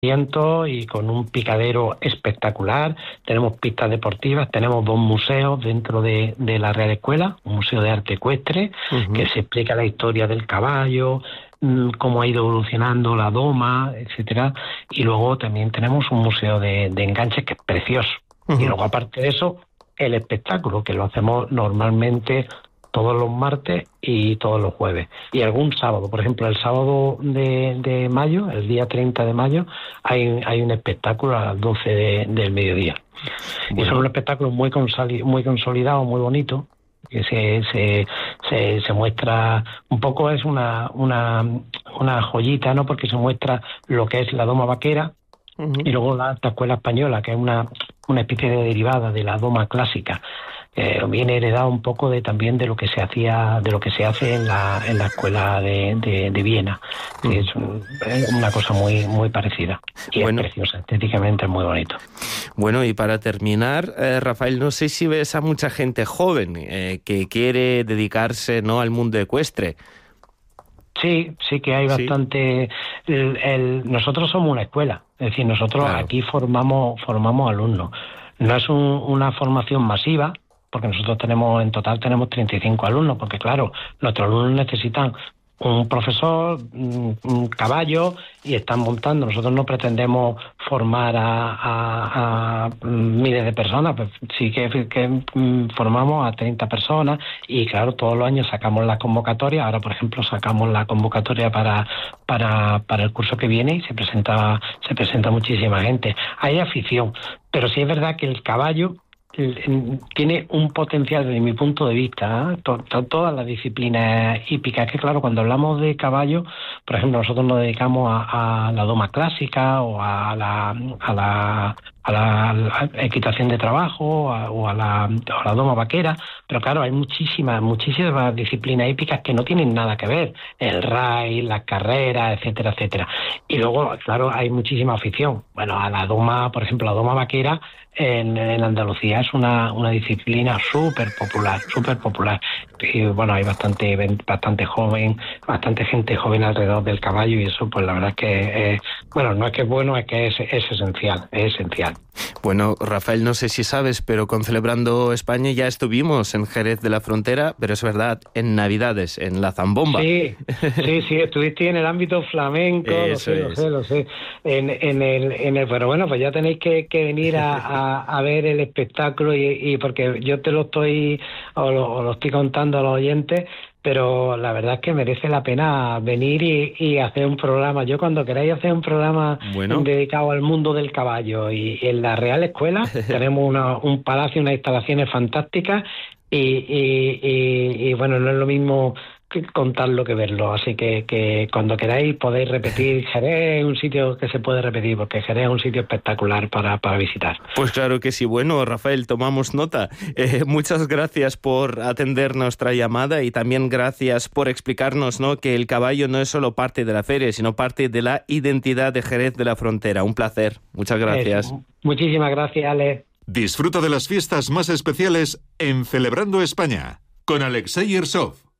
y con un picadero espectacular. Tenemos pistas deportivas, tenemos 2 museos dentro de la Real Escuela, un museo de arte ecuestre, que se explica la historia del caballo, cómo ha ido evolucionando la doma, etcétera, y luego también tenemos un museo de enganches que es precioso. Y luego, aparte de eso, el espectáculo, que lo hacemos normalmente todos los martes y todos los jueves. Y algún sábado, por ejemplo, el sábado de mayo, el día 30 de mayo, hay un espectáculo a las 12 del mediodía. Bueno. Y son un espectáculo muy consolidado, muy bonito, que se muestra un poco, es una joyita, ¿no? Porque se muestra lo que es la doma vaquera, y luego la alta escuela española, que es una especie de derivada de la doma clásica. Viene heredado un poco también de lo que se hacía, de lo que se hace en la escuela de Viena, que es una cosa muy parecida, y es preciosa, estéticamente es muy bonito. Bueno, y para terminar, Rafael, no sé si ves a mucha gente joven que quiere dedicarse, ¿no?, al mundo ecuestre. Sí que hay bastante. Nosotros somos una escuela, es decir, nosotros aquí formamos alumnos. No es una formación masiva, porque nosotros en total tenemos 35 alumnos, porque claro, nuestros alumnos necesitan un profesor, un caballo, y están montando. Nosotros no pretendemos formar a miles de personas, pues sí que formamos a 30 personas, y claro, todos los años sacamos las convocatorias. Ahora, por ejemplo, sacamos la convocatoria para el curso que viene, y se presenta muchísima gente. Hay afición, pero sí es verdad que el caballo tiene un potencial, desde mi punto de vista, todas las disciplinas hípicas, que claro, cuando hablamos de caballo, por ejemplo, nosotros nos dedicamos a la doma clásica, o a la equitación de trabajo, o a la doma vaquera, pero claro, hay muchísimas disciplinas hípicas que no tienen nada que ver, el raid, las carreras, etcétera, etcétera. Y luego, claro, hay muchísima afición. Bueno, a la doma, por ejemplo, la doma vaquera en Andalucía es una disciplina súper popular. Y bueno, hay bastante gente joven alrededor del caballo, y eso, pues la verdad es que no es que es bueno, es que es esencial. Bueno, Rafael, no sé si sabes, pero con Celebrando España ya estuvimos en Jerez de la Frontera, pero es verdad, en Navidades, en la Zambomba. Sí, estuviste en el ámbito flamenco, lo sé. Pero bueno, pues ya tenéis que venir a ver el espectáculo, y porque yo te lo estoy contando a los oyentes, pero la verdad es que merece la pena venir y hacer un programa. Yo, cuando queráis hacer un programa dedicado al mundo del caballo, y en la Real Escuela tenemos un palacio, unas instalaciones fantásticas, y bueno, no es lo mismo que contarlo que verlo, así que cuando queráis podéis repetir. Jerez es un sitio que se puede repetir, porque Jerez es un sitio espectacular para visitar. Pues claro que sí. Bueno, Rafael, tomamos nota. Muchas gracias por atender nuestra llamada, y también gracias por explicarnos, ¿no?, que el caballo no es solo parte de la feria, sino parte de la identidad de Jerez de la Frontera. Un placer. Muchas gracias. Muchísimas gracias, Ale. Disfruta de las fiestas más especiales en Celebrando España con Alexei Irsov.